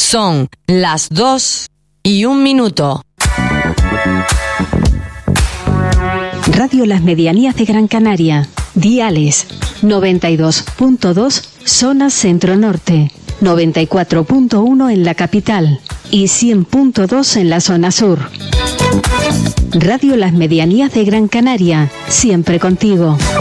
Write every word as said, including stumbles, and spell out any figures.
Son las dos y un minuto. Radio Las Medianías de Gran Canaria. Diales noventa y dos punto dos, zona centro-norte, noventa y cuatro punto uno en la capital y cien punto dos en la zona sur. Radio Las Medianías de Gran Canaria, siempre contigo.